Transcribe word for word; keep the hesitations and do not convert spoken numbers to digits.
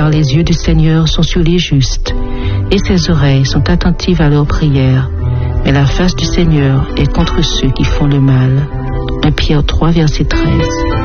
car les yeux du Seigneur sont sur les justes, et ses oreilles sont attentives à leurs prières. Mais la face du Seigneur est contre ceux qui font le mal. un Pierre trois, verset treize.